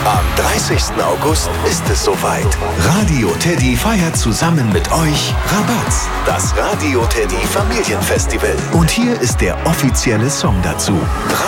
Am 30. August ist es soweit. Radio Teddy feiert zusammen mit euch Rabatz, das Radio Teddy Familienfestival. Und hier ist der offizielle Song dazu.